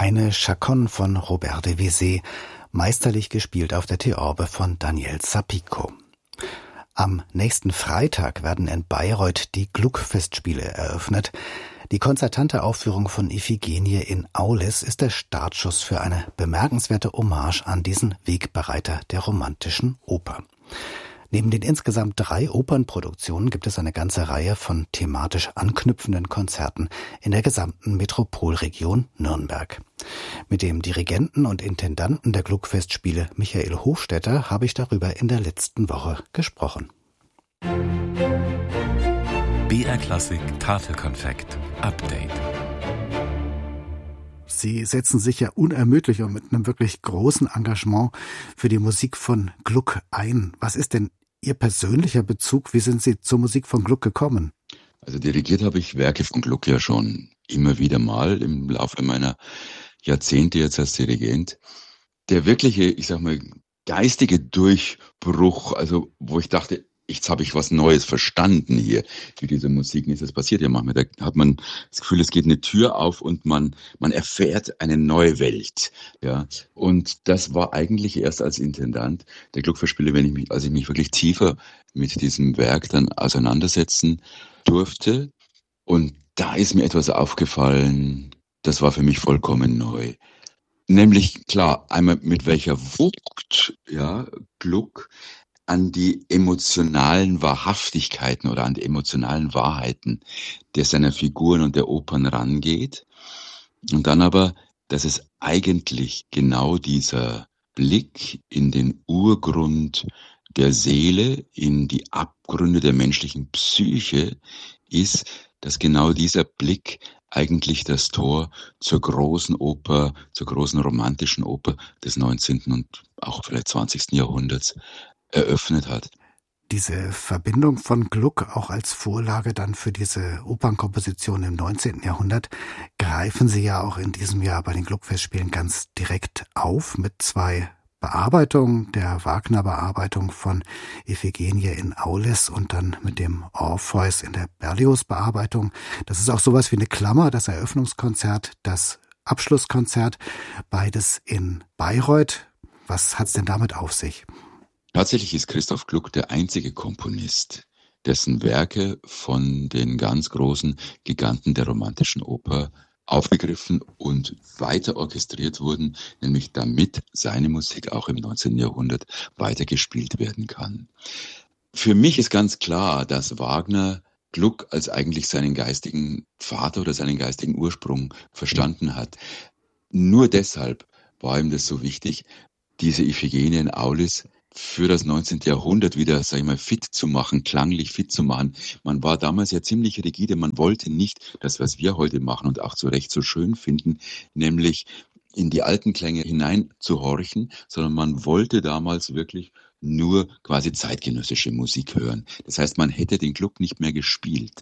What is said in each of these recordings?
Eine Chaconne von Robert de Visé, meisterlich gespielt auf der Theorbe von Daniel Zapico. Am nächsten Freitag werden in Bayreuth die Gluck-Festspiele eröffnet. Die konzertante Aufführung von Iphigenie in Aulis ist der Startschuss für eine bemerkenswerte Hommage an diesen Wegbereiter der romantischen Oper. Neben den insgesamt 3 Opernproduktionen gibt es eine ganze Reihe von thematisch anknüpfenden Konzerten in der gesamten Metropolregion Nürnberg. Mit dem Dirigenten und Intendanten der Gluck-Festspiele Michael Hofstetter habe ich darüber in der letzten Woche gesprochen. BR Klassik Tafelkonfekt Update. Sie setzen sich ja unermüdlich und mit einem wirklich großen Engagement für die Musik von Gluck ein. Was ist denn Ihr persönlicher Bezug? Wie sind Sie zur Musik von Gluck gekommen? Also dirigiert habe ich Werke von Gluck ja schon immer wieder mal im Laufe meiner Jahrzehnte jetzt als Dirigent. Der wirkliche, ich sag mal, geistige Durchbruch, also wo ich dachte, jetzt habe ich was Neues verstanden hier, wie diese Musik ist. Das passiert ja manchmal. Da hat man das Gefühl, es geht eine Tür auf und man erfährt eine neue Welt. Ja. Und das war eigentlich erst als Intendant der Gluck-Festspiele, als ich mich wirklich tiefer mit diesem Werk dann auseinandersetzen durfte. Und da ist mir etwas aufgefallen, das war für mich vollkommen neu. Nämlich, klar, einmal mit welcher Wucht, ja, Gluck an die emotionalen Wahrhaftigkeiten oder an die emotionalen Wahrheiten der seiner Figuren und der Opern rangeht. Und dann aber, dass es eigentlich genau dieser Blick in den Urgrund der Seele, in die Abgründe der menschlichen Psyche ist, dass genau dieser Blick eigentlich das Tor zur großen Oper, zur großen romantischen Oper des 19. und auch vielleicht 20. Jahrhunderts eröffnet hat. Diese Verbindung von Gluck auch als Vorlage dann für diese Opernkomposition im 19. Jahrhundert greifen Sie ja auch in diesem Jahr bei den Gluck-Festspielen ganz direkt auf mit 2 Bearbeitungen, der Wagner-Bearbeitung von Iphigenie in Aulis und dann mit dem Orpheus in der Berlioz-Bearbeitung. Das ist auch sowas wie eine Klammer, das Eröffnungskonzert, das Abschlusskonzert, beides in Bayreuth. Was hat's denn damit auf sich? Tatsächlich ist Christoph Gluck der einzige Komponist, dessen Werke von den ganz großen Giganten der romantischen Oper aufgegriffen und weiter orchestriert wurden, nämlich damit seine Musik auch im 19. Jahrhundert weitergespielt werden kann. Für mich ist ganz klar, dass Wagner Gluck als eigentlich seinen geistigen Vater oder seinen geistigen Ursprung verstanden hat. Nur deshalb war ihm das so wichtig, diese Iphigenie in Aulis für das 19. Jahrhundert wieder, sag ich mal, fit zu machen, klanglich fit zu machen. Man war damals ja ziemlich rigide, man wollte nicht das, was wir heute machen und auch zu Recht so schön finden, nämlich in die alten Klänge hineinzuhorchen, sondern man wollte damals wirklich nur quasi zeitgenössische Musik hören. Das heißt, man hätte den Gluck nicht mehr gespielt.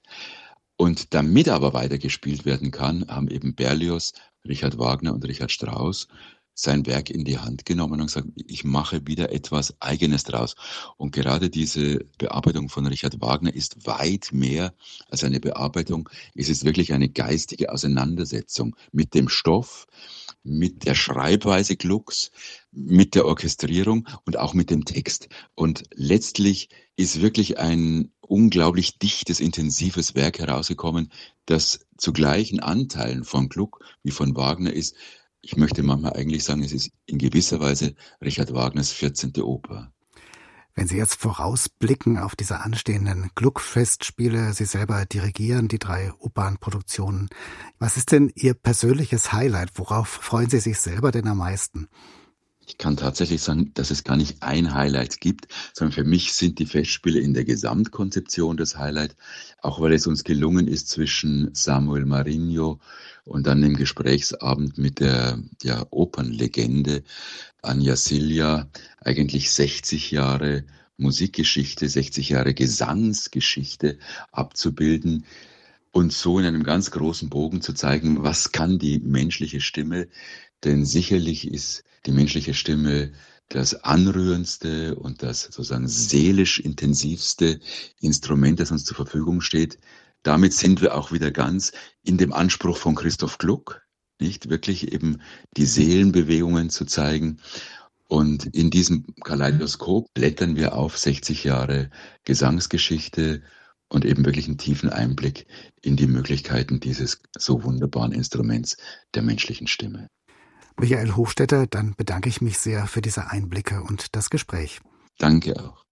Und damit aber weitergespielt werden kann, haben eben Berlioz, Richard Wagner und Richard Strauss sein Werk in die Hand genommen und gesagt, ich mache wieder etwas Eigenes draus. Und gerade diese Bearbeitung von Richard Wagner ist weit mehr als eine Bearbeitung. Es ist wirklich eine geistige Auseinandersetzung mit dem Stoff, mit der Schreibweise Glucks, mit der Orchestrierung und auch mit dem Text. Und letztlich ist wirklich ein unglaublich dichtes, intensives Werk herausgekommen, das zu gleichen Anteilen von Gluck wie von Wagner ist. Ich möchte manchmal eigentlich sagen, es ist in gewisser Weise Richard Wagners 14. Oper. Wenn Sie jetzt vorausblicken auf diese anstehenden Gluck-Festspiele, Sie selber dirigieren die 3 Opernproduktionen. Was ist denn Ihr persönliches Highlight? Worauf freuen Sie sich selber denn am meisten? Ich kann tatsächlich sagen, dass es gar nicht ein Highlight gibt, sondern für mich sind die Festspiele in der Gesamtkonzeption das Highlight, auch weil es uns gelungen ist, zwischen Samuel Marinho und dann im Gesprächsabend mit der Opernlegende Anja Silja eigentlich 60 Jahre Musikgeschichte, 60 Jahre Gesangsgeschichte abzubilden und so in einem ganz großen Bogen zu zeigen, was kann die menschliche Stimme, denn sicherlich ist die menschliche Stimme das anrührendste und das sozusagen seelisch intensivste Instrument, das uns zur Verfügung steht. Damit sind wir auch wieder ganz in dem Anspruch von Christoph Gluck, nicht wirklich eben die Seelenbewegungen zu zeigen. Und in diesem Kaleidoskop blättern wir auf 60 Jahre Gesangsgeschichte und eben wirklich einen tiefen Einblick in die Möglichkeiten dieses so wunderbaren Instruments der menschlichen Stimme. Michael Hofstetter, dann bedanke ich mich sehr für diese Einblicke und das Gespräch. Danke auch.